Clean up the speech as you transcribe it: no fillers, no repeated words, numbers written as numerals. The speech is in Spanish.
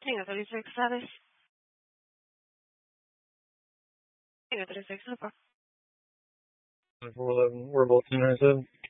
Inga 36, ¿sabes? Inga 36, no problem. We're both in there, so.